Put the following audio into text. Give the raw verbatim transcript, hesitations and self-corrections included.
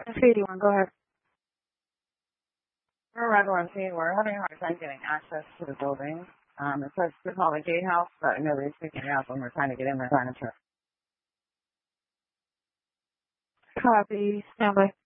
eighty-one, go ahead. We're Red One Team. We're having a hard time getting access to the building. Um, it says to call the gatehouse, but nobody's picking it up when we're trying to get in there. Trying to Copy, stand by.